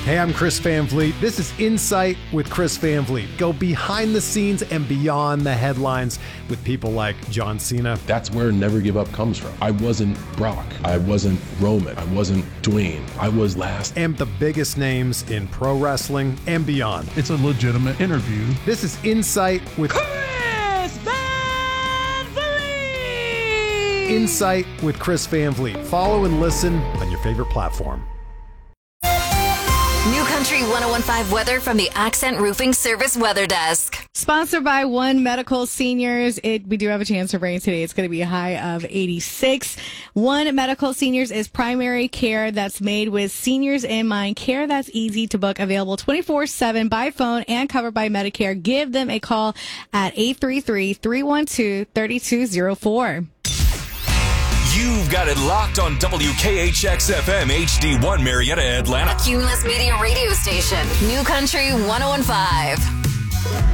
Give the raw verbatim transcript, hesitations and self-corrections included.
Hey, I'm Chris Van Vliet. This is Insight with Chris Van Vliet. Go behind the scenes and beyond the headlines with people like John Cena. That's where Never Give Up comes from. I wasn't Brock. I wasn't Roman. I wasn't Dwayne. I was last. And the biggest names in pro wrestling and beyond. It's a legitimate interview. This is Insight with Chris Van Vliet. Insight with Chris Van Vliet. Follow and listen on your favorite platform. New Country one oh one point five weather from the Accent Roofing Service Weather Desk. Sponsored by One Medical Seniors. It, we do have a chance of rain today. It's going to be a high of eighty-six. One Medical Seniors is primary care that's made with seniors in mind. Care that's easy to book. Available twenty-four seven by phone and covered by Medicare. Give them a call at eight three three, three one two, three two zero four. You've got it locked on W K H X F M H D one Marietta, Atlanta. A Cumulus Media radio station. New Country one oh one point five.